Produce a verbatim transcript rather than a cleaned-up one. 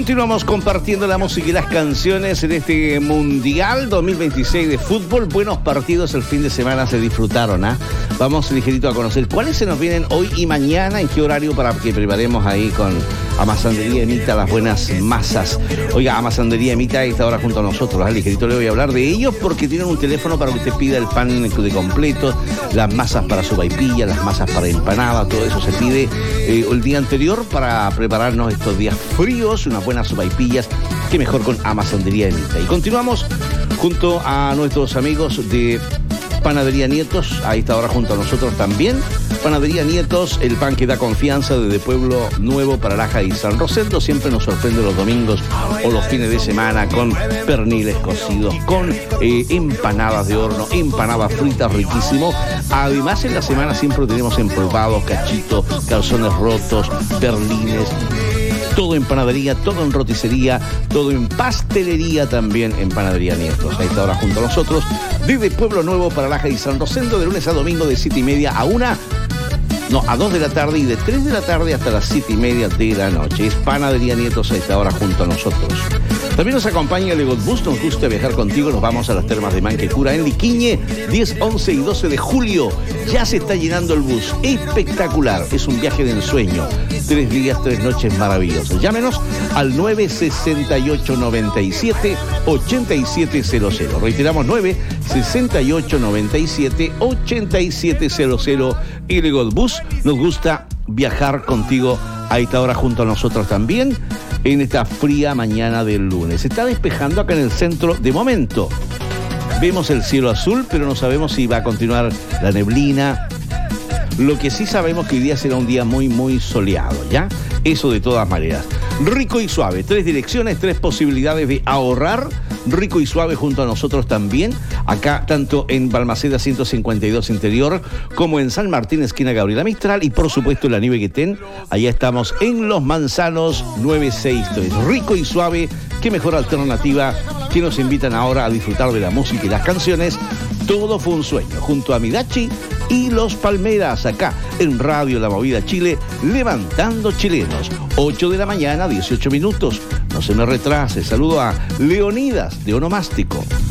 Continuamos compartiendo la música y las canciones en este Mundial dos mil veintiséis de fútbol. Buenos partidos el fin de semana se disfrutaron, ¿ah? ¿eh? Vamos ligerito a conocer cuáles se nos vienen hoy y mañana, en qué horario para que preparemos ahí con Amasandería Emita las buenas masas. Oiga, Amasandería Emita está ahora junto a nosotros, ¿eh? Ligerito le voy a hablar de ellos porque tienen un teléfono para que usted pida el pan de completo, las masas para sopaipilla, las masas para empanada, todo eso se pide eh, el día anterior para prepararnos estos días fríos, unas buenas sopaipillas, que mejor con Amasandería Emita. Y continuamos junto a nuestros amigos de Panadería Nietos, ahí está ahora junto a nosotros también. Panadería Nietos, el pan que da confianza desde Pueblo Nuevo, Paralaja y San Rosendo. Siempre nos sorprende los domingos o los fines de semana con perniles cocidos, con eh, empanadas de horno, empanadas fritas, riquísimo. Además, en la semana siempre tenemos empolvados, cachitos, calzones rotos, berlines. Todo en panadería, todo en roticería, todo en pastelería también en Panadería Nietos. Ahí está ahora junto a nosotros, desde Pueblo Nuevo, Paralaja y San Rosendo, de lunes a domingo de siete y media a una, no, a dos de la tarde y de tres de la tarde hasta las siete y media de la noche. Es Panadería Nietos, ahí está ahora junto a nosotros. También nos acompaña el Egodbus, nos gusta viajar contigo, nos vamos a las termas de Manquecura en Liquiñe, diez, once y doce de julio. Ya se está llenando el bus, espectacular, es un viaje de ensueño. Tres días, tres noches maravillosos. Llámenos al nueve sesenta y ocho noventa y siete ochenta y siete cero cero. Reiteramos, nueve sesenta y ocho noventa y siete ochenta y siete cero cero. Y el Egodbus, nos gusta viajar contigo a esta hora junto a nosotros también, en esta fría mañana del lunes. Se está despejando acá en el centro de momento. Vemos el cielo azul, pero no sabemos si va a continuar la neblina. Lo que sí sabemos que hoy día será un día muy, muy soleado, ¿ya? Eso de todas maneras. Rico y suave, tres direcciones, tres posibilidades de ahorrar. Rico y suave junto a nosotros también, acá tanto en Balmaceda ciento cincuenta y dos Interior, como en San Martín, esquina Gabriela Mistral, y por supuesto en la Nieve Guetén. Allá estamos en Los Manzanos nueve seis tres. Rico y suave, qué mejor alternativa, que nos invitan ahora a disfrutar de la música y las canciones. Todo fue un sueño, junto a Midachi y Los Palmeras, acá en Radio La Movida Chile, levantando chilenos. ocho de la mañana, dieciocho minutos. No se me retrase. Saludo a Leonidas de Onomástico.